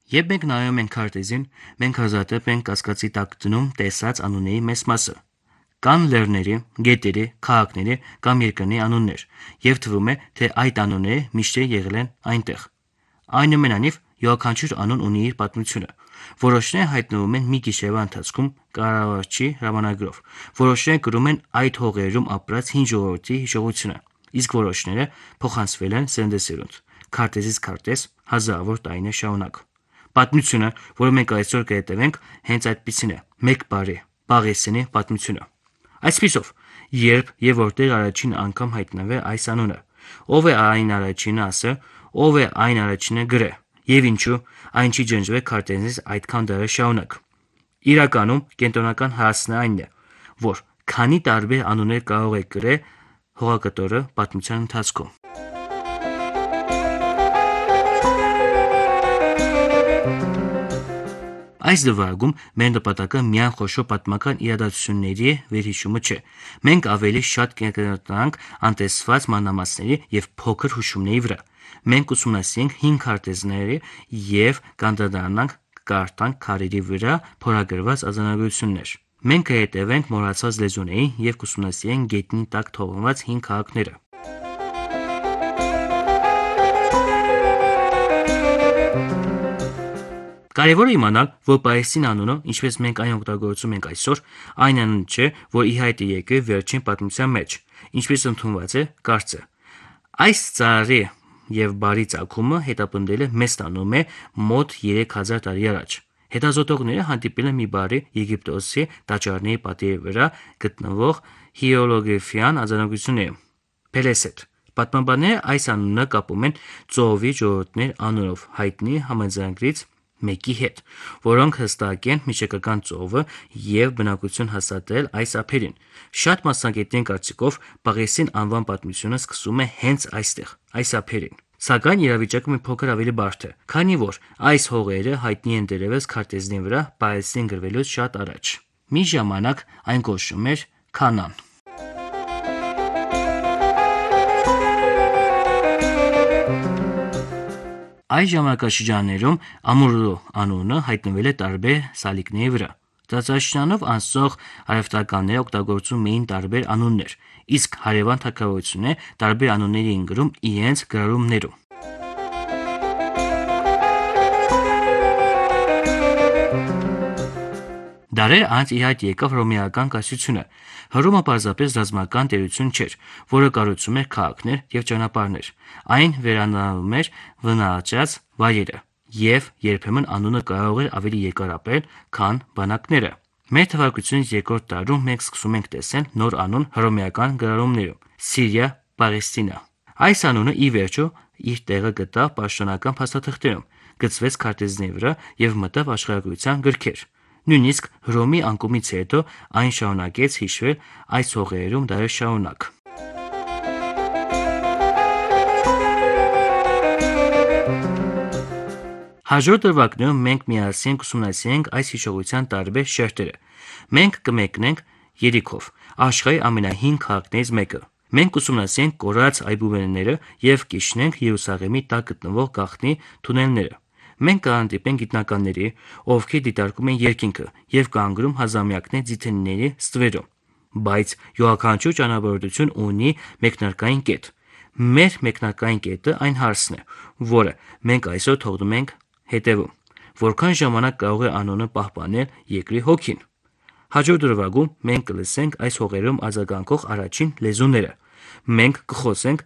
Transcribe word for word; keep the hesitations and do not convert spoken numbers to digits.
Երբ մենք նայում ենք քարտեզին, մենք հազվադեպ ենք կասկածի տակ դնում տեսած անունների մեծ մասը։ Կան լեռների, գետերի, քաղաքների կամ երկրների անուններ, եւ թվում է, թե այդ անունները միշտ եղել են այնտեղ։ Այնուամենայնիվ, յուրաքանչյուր անուն ունի իր պատմությունը։ Որոշները հայտնվում են մի գիշերվա ընթացքում կառավարչի հրամանագրով, որոշները կրում են այդ հողերում ապրած հին ժողովրդի հիշողությունը, իսկ որոշները փոխանցվել են սերնդեսերունդ, քարտեզից քարտեզ, հազարավոր տարիներ շարունակ։ Պատմությունը, որը մենք այսօր կհետևենք, հենց այդպիսին է՝ մեկ բարի, Պաղեստինի պատմությունը։ Այսպիսով, երբ եւ որտեղ առաջին անգամ հայտնվել այս անունը, ով է այն առաջինը ասել, ով է այն առաջինը գրել, եւ ինչու այն չի ջնջվել քարտեզից այդքան դարեր շարունակ։ Իրականում կենտրոնական հարցն այն է, որ քանի տարբեր անուններ կարող է գրել հողակտորը պատմության ընթացքում։ Այս դրվագում մեր նպատակը միայն խոշոր պատմական իրադարձությունների վերհիշումը չէ։ Մենք ավելի շատ կենտրոնանանք անտեսված մանրամասների եւ փոքր հուշումների վրա։ Մենք ուսումնասիրենք հին քարտեզները եւ կանդրադառնանք կարտանք քարերի վրա փորագրված արձանագրություններ։ Մենք կհետևենք մոռացած լեզուներին եւ կուսումնասիրենք գետնի տակ թողնված հին քաղաքները։ Կարևոր է իմանալ, որ Պաղեստին անունը, ինչպես մենք այն օգտագործում ենք այսօր, այն անունը չէ, որ ի հայտ է եկել վերջին պատմության մեջ, ինչպես ընդունված է կարծը։ Այս ծառի եւ բարի ծագումը հետապնդել է մեծ տանում է մոտ երեք հազար տարի առաջ։ Հետազոտողները հանդիպել են մի բարի Եգիպտոսի տաճարների պատերի վրա գտնվող հիերոգլիֆյան արձանագրություններում։ Փելեսետ պատմաբանները այս անունը կապում են ծովի ժողովուրդներ անունով հայտնի համաձայնագրից մեկի հետ, որոնք հստակ են միջեկական ծովը եւ բնակություն հաստատել այս ափերին։ Շատ մասնագետների կարծիքով Պաղեստին անվան պատմությունը սկսում է հենց այստեղ, այս ափերին։ Սակայն իրավիճակը մի փոքր ավելի բարդ է, քանի որ այս հողերը հայտնի են դերևս քարտեզների վրա Պաղեստին գրվելուց շատ առաջ։ Մի ժամանակ այն կոչվում էր Քանան։ Այս ժամանակաշրջաններում Ամուրու անունը հայտնվել է տարբեր սալիկների վրա։ Տարածաշրջանով անցող արևտականները օգտագործում էին տարբեր անուններ, իսկ հարևան թագավորությունները տարբեր անուններ էին գրում իրենց գրառումներում։ Դարեր անց ի հայտ եկավ հռոմեական կայսրությունը։ Հռոմը պարզապես ռազմական տերություն չէր, որը կառուցում էր քաղաքներ եւ ճանապարհներ։ Այն վերանայում էր վնասած վայրերը, եւ երբեմն անունը կարող էր ավելի երկար ապրել, քան բանակները։ Մեր թվարկությունից երկրորդ դարում մենք սկսում ենք տեսնել նոր անուն հռոմեական գրառումներում՝ Սիրիա Պաղեստինա։ Այս անունը ի վերջո իր տեղը գտավ պաշտոնական փաստաթղթերում, գծվեց քարտեզների վրա եւ մտավ աշխարհագրության գրքեր։ Նույնիսկ Հռոմի անկումից հետո այն շարունակեց հիշվել այս հողերում դարեր շարունակ։ Հաջորդ դրվագներում մենք միասին կուսումնասիրենք այս հիշողության տարբեր շերտերը։ Մենք կմեկնենք Երիքով, աշխարհի ամենահին քաղաքներից մեկը։ Մենք կուսումնասիրենք կորած այբուբենները եւ կիշխնենք Երուսաղեմի տակ գտնվող գաղտնի թունելները։ Մենք կհանդիպենք գիտնականների, ովքեր դիտարկում են երկինքը եւ կանգնում հազարամյակներ ձիթենիների ստվերում, բայց յուրաքանչյուր ճանապարհորդություն ունի մեկնարկային կետ։ Մեր մեկնարկային կետը այն հարցն է, որը մենք այսօր թողնում ենք հետևում. որքան ժամանակ կարող է անունը պահպանել երկրի հոգին։ Հաջորդ դրվագում մենք կլսենք այս հողերում արձագանքող առաջին լեզուները։ Մենք կխոսենք